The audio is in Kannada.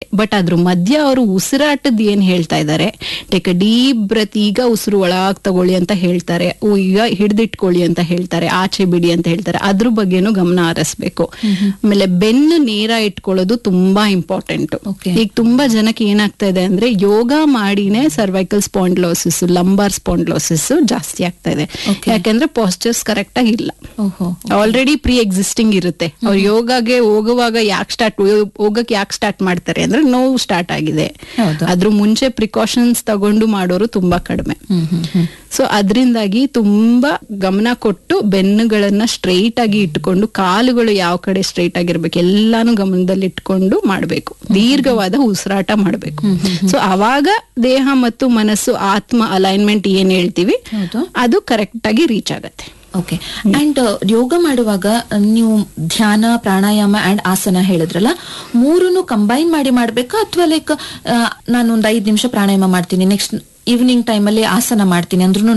ಬಟ್ ಅದ್ರ ಮಧ್ಯ ಅವರು ಉಸಿರಾಟದ ಏನ್ ಹೇಳ್ತಾ ಇದ್ದಾರೆ, ಟೇಕ್ ಅ ಡೀಪ್ ಬ್ರೆತ್, ಈಗ ಉಸಿರು ಒಳಗ್ ತಗೊಳ್ಳಿ ಅಂತ ಹೇಳ್ತಾರೆ, ಈಗ ಹಿಡ್ದಿಟ್ಕೊಳ್ಳಿ ಅಂತ ಹೇಳ್ತಾರೆ, ಆಚೆ ಬಿಡಿ ಅಂತ ಹೇಳ್ತಾರೆ, ಅದ್ರ ಬಗ್ಗೆನೂ ಗಮನ ಹರಿಸ್ಬೇಕು. ಆಮೇಲೆ ಬೆನ್ನು ನೇರ ಇಟ್ಕೊಳ್ಳೋದು ತುಂಬಾ ಇಂಪಾರ್ಟೆಂಟ್. ಈಗ ತುಂಬಾ ಜನಕ್ಕೆ ಏನಾಗ್ತಾ ಇದೆ ಅಂದ್ರೆ ಯೋಗ ಮಾಡಿನೇ ಸರ್ವೈಕಲ್ ಸ್ಪಾಂಡ್ಲೋಸಿಸ್, ಲಂಬಾರ್ ಸ್ಪಾಂಡ್ಲೋಸಿಸ್ ಜಾಸ್ತಿ ಆಗ್ತಾ ಇದೆ. ಯಾಕಂದ್ರೆ ಪಾಸ್ಚರ್ಸ್ ಕರೆಕ್ಟ್ ಆಗಿ ಇಲ್ಲ, ಆಲ್ರೆಡಿ ಪ್ರೀ ಎಕ್ಸಿಸ್ಟಿಂಗ್ ಇರುತ್ತೆ. ಅವ್ರು ಯೋಗಕ್ಕೆ ಹೋಗುವಾಗ ಹೋಗಕ್ಕೆ ಯಾಕೆ ಸ್ಟಾರ್ಟ್ ಮಾಡ್ತಾರೆ ಅಂದ್ರೆ ನೋವು ಸ್ಟಾರ್ಟ್ ಆಗಿದೆ. ಅದ್ರ ಮುಂಚೆ ಪ್ರಿಕಾಷನ್ಸ್ ತಗೊಂಡು ಮಾಡೋರು ತುಂಬಾ ಕಡಿಮೆ. ಸೊ ಅದರಿಂದಾಗಿ ತುಂಬಾ ಗಮನ ಕೊಟ್ಟು ಬೆನ್ನುಗಳನ್ನ ಸ್ಟ್ರೈಟ್ ಆಗಿ ಇಟ್ಕೊಂಡು, ಕಾಲುಗಳು ಯಾವ ಕಡೆ ಸ್ಟ್ರೈಟ್ ಆಗಿರ್ಬೇಕು ಎಲ್ಲಾನು ಗಮನದಲ್ಲಿ ಇಟ್ಕೊಂಡು ಮಾಡ್ಬೇಕು. ದೀರ್ಘವಾದ ಉಸಿರಾಟ ಮಾಡ್ಬೇಕು. ಸೊ ಅವಾಗ ದೇಹ ಮತ್ತು ಮನಸ್ಸು, ಆತ್ಮ ಅಲೈನ್ಮೆಂಟ್ ಏನ್ ಹೇಳ್ತೀವಿ ಅದು ಕರೆಕ್ಟ್ ಆಗಿ ರೀಚ್ ಆಗತ್ತೆ. ಓಕೆ. ಅಂಡ್ ಯೋಗ ಮಾಡುವಾಗ ನೀವು ಧ್ಯಾನ, ಪ್ರಾಣಾಯಾಮ ಅಂಡ್ ಆಸನ ಹೇಳಿದ್ರಲ್ಲ, ಮೂರನ್ನು ಕಂಬೈನ್ ಮಾಡಿ ಮಾಡ್ಬೇಕಾ, ಅಥವಾ ಲೈಕ್ ನಾನೊಂದ್ 5 ನಿಮಿಷ ಪ್ರಾಣಾಯಾಮ ಮಾಡ್ತೀನಿ, ನೆಕ್ಸ್ಟ್ ಈವ್ನಿಂಗ್ ಟೈಮಲ್ಲಿ ಆಸನ ಮಾಡ್ತೀನಿ ಅಂದ್ರೂ